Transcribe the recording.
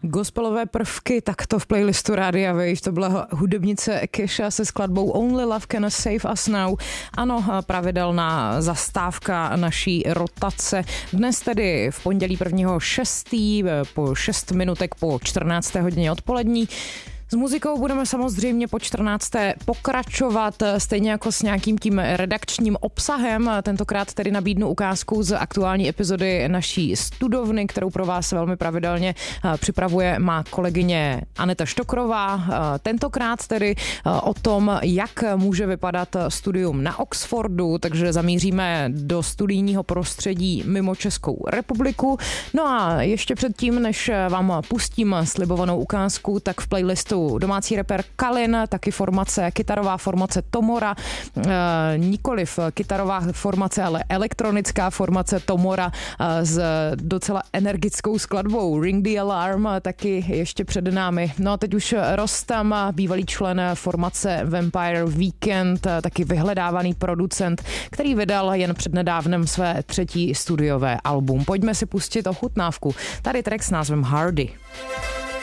Gospelové prvky, tak to v playlistu Rádia Wave, to byla hudebnice Kesha se skladbou Only Love Can Save Us Now. Ano, pravidelná zastávka naší rotace. Dnes tedy v pondělí 1.6. po 6 minutek po 14. hodině odpolední. S muzikou budeme samozřejmě po 14. pokračovat, stejně jako s nějakým tím redakčním obsahem. Tentokrát tedy nabídnu ukázku z aktuální epizody naší studovny, kterou pro vás velmi pravidelně připravuje má kolegyně Aneta Štokrová. Tentokrát tedy o tom, jak může vypadat studium na Oxfordu, takže zamíříme do studijního prostředí mimo Českou republiku. No a ještě předtím, než vám pustím slibovanou ukázku, tak v playlistu domácí rapper Kalin, taky kytarová formace Tomora, nikoliv kytarová formace, ale elektronická formace Tomora s docela energickou skladbou Ring the Alarm, taky ještě před námi. No a teď už Rostam, bývalý člen formace Vampire Weekend, taky vyhledávaný producent, který vydal jen přednedávnem své 3. studiové album. Pojďme si pustit ochutnávku. Tady track s názvem Hardy.